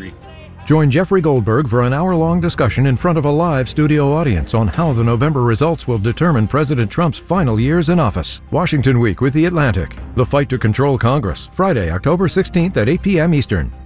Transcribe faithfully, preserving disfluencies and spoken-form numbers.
country. Join Jeffrey Goldberg for an hour-long discussion in front of a live studio audience on how the November results will determine President Trump's final years in office. Washington Week with The Atlantic. The Fight to Control Congress. Friday, October sixteenth at eight p m Eastern.